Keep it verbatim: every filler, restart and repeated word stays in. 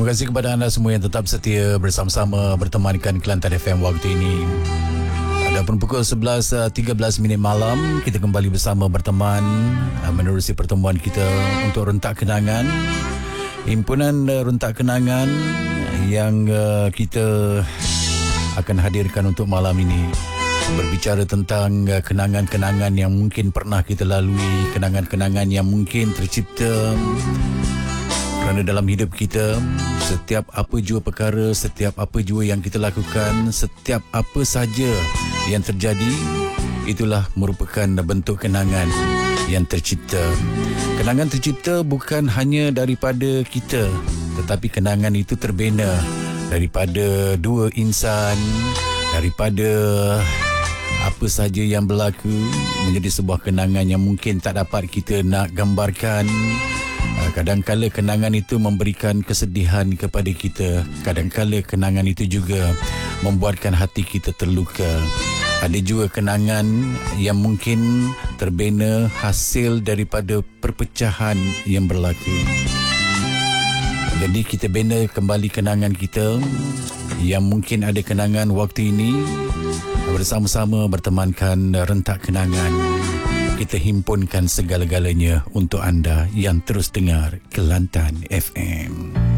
Terima kasih kepada anda semua yang tetap setia bersama-sama bertemankan Kelantan F M waktu ini. Adapun pukul sebelas tiga belas minit malam, kita kembali bersama berteman menerusi pertemuan kita untuk rentak kenangan. Himpunan rentak kenangan yang kita akan hadirkan untuk malam ini berbicara tentang kenangan-kenangan yang mungkin pernah kita lalui, kenangan-kenangan yang mungkin tercipta kerana dalam hidup kita, setiap apa jua perkara, setiap apa jua yang kita lakukan, setiap apa saja yang terjadi, itulah merupakan bentuk kenangan yang tercipta. Kenangan tercipta bukan hanya daripada kita, tetapi kenangan itu terbina daripada dua insan, daripada apa saja yang berlaku, menjadi sebuah kenangan yang mungkin tak dapat kita nak gambarkan. Kadang-kala kenangan itu memberikan kesedihan kepada kita. Kadang-kala kenangan itu juga membuatkan hati kita terluka. Ada juga kenangan yang mungkin terbina hasil daripada perpecahan yang berlaku. Jadi kita bina kembali kenangan kita yang mungkin ada kenangan waktu ini. Bersama-sama bertemankan rentak kenangan. Kita himpunkan segala-galanya untuk anda yang terus dengar Kelantan F M.